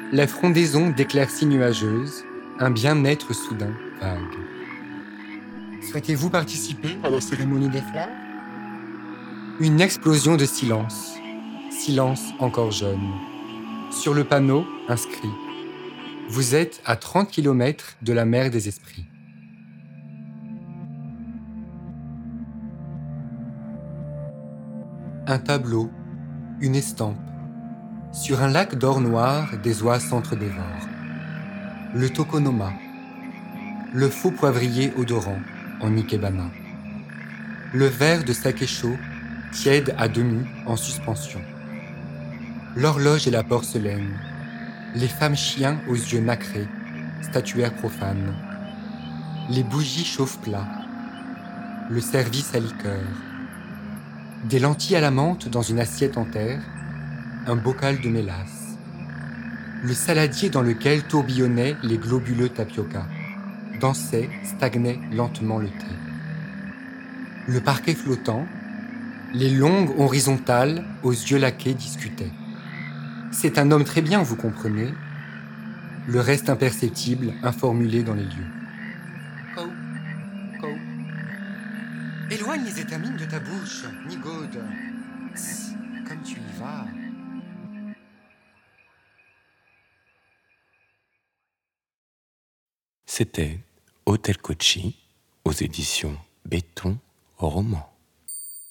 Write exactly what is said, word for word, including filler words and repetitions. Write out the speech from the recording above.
La frondaison d'éclaircies nuageuses, un bien-être soudain vague. Souhaitez-vous participer à la cérémonie des fleurs? Une explosion de silence. Silence encore jeune. Sur le panneau, inscrit. Vous êtes à trente kilomètres de la mer des esprits. Un tableau, une estampe. Sur un lac d'or noir, des oies s'entre-dévorent. Le tokonoma. Le faux poivrier odorant en ikebana. Le verre de saké chaud, tiède à demi en suspension. L'horloge et la porcelaine. Les femmes chiens aux yeux nacrés, statuaires profanes. Les bougies chauffent plat. Le service à liqueur. Des lentilles à la menthe dans une assiette en terre. Un bocal de mélasse. Le saladier dans lequel tourbillonnaient les globuleux tapioca. Dansait, stagnait lentement le thé. Le parquet flottant, les longues horizontales aux yeux laqués discutaient. C'est un homme très bien, vous comprenez. Le reste imperceptible, informulé dans les lieux. Kou, kou. Éloigne les étamines de ta bouche, Nigaude. Tss, comme tu y vas. C'était Hôtel Kochi aux éditions Béton Roman.